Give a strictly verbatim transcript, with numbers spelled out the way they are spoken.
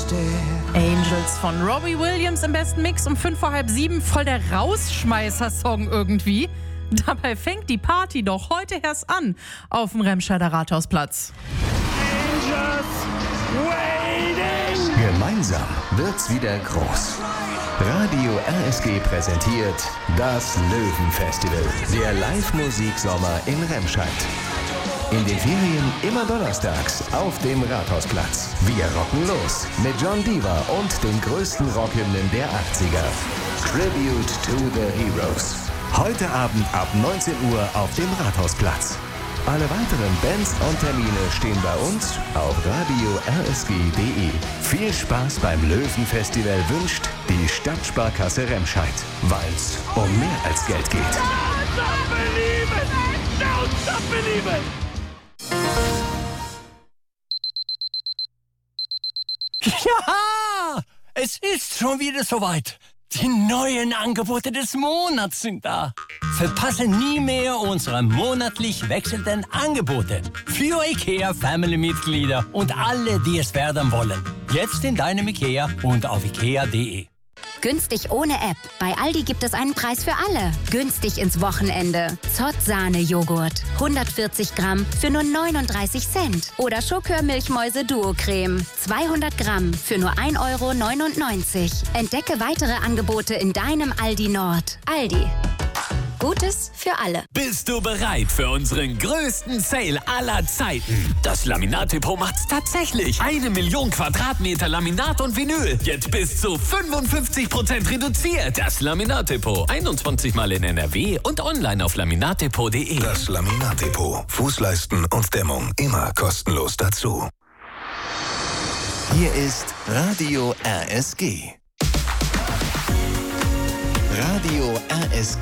Angels von Robbie Williams im besten Mix um fünf vor halb sieben. Voll der Rausschmeißer-Song irgendwie. Dabei fängt die Party doch heute erst an auf dem Remscheider Rathausplatz. Gemeinsam wird's wieder groß. Radio R S G präsentiert das Löwenfestival, der Live-Musik-Sommer in Remscheid. In den Ferien immer donnerstags auf dem Rathausplatz. Wir rocken los mit John Diva und den größten Rockhymnen der achtziger. Tribute to the Heroes. Heute Abend ab neunzehn Uhr auf dem Rathausplatz. Alle weiteren Bands und Termine stehen bei uns auf radio r s g punkt d e. Viel Spaß beim Löwenfestival wünscht die Stadtsparkasse Remscheid, weil's um mehr als Geld geht. Ja, es ist schon wieder soweit. Die neuen Angebote des Monats sind da. Verpasse nie mehr unsere monatlich wechselnden Angebote für IKEA Family-Mitglieder und alle, die es werden wollen. Jetzt in deinem IKEA und auf ikea punkt d e. Günstig ohne App. Bei Aldi gibt es einen Preis für alle. Günstig ins Wochenende. Zott-Sahne-Joghurt. hundertvierzig Gramm für nur neununddreißig Cent. Oder Schokör-Milchmäuse-Duo-Creme. zweihundert Gramm für nur ein Euro neunundneunzig. Entdecke weitere Angebote in deinem Aldi Nord. Aldi. Gutes für alle. Bist du bereit für unseren größten Sale aller Zeiten? Das Laminat-Depot macht's tatsächlich. Eine Million Quadratmeter Laminat und Vinyl. Jetzt bis zu fünfundfünfzig Prozent reduziert. Das Laminat-Depot. einundzwanzig Mal in N R W und online auf laminatdepot punkt d e. Das Laminat-Depot. Fußleisten und Dämmung immer kostenlos dazu. Hier ist Radio R S G. Radio R S G